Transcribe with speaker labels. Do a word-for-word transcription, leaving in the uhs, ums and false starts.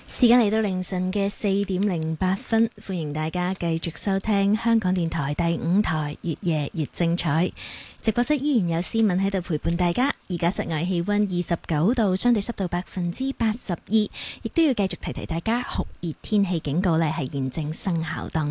Speaker 1: 時間嚟到凌晨嘅四點零八分，歡迎大家繼續收聽香港電台第五台越夜越精彩。直播室依然有思敏喺度陪伴大家。而家室外氣溫二十九度，相對濕度百分之八十二，亦都要繼續提提大家，酷熱天氣警告呢係現正生效當